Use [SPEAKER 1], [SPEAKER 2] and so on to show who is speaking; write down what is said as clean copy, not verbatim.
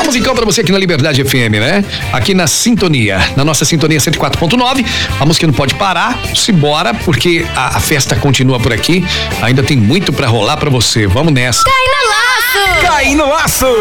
[SPEAKER 1] musicão pra você aqui na Liberdade FM, né? Aqui na sintonia, na nossa sintonia 104.9. A música não pode parar, simbora, porque a festa continua por aqui. Ainda tem muito pra rolar pra você. Vamos nessa.
[SPEAKER 2] Cai no laço!
[SPEAKER 1] Cai no laço!